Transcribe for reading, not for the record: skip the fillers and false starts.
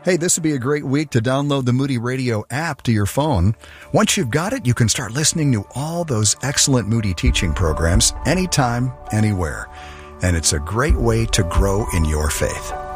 Hey, this would be a great week to download the Moody Radio app to your phone. Once you've got it, you can start listening to all those excellent Moody teaching programs anytime, anywhere. And it's a great way to grow in your faith.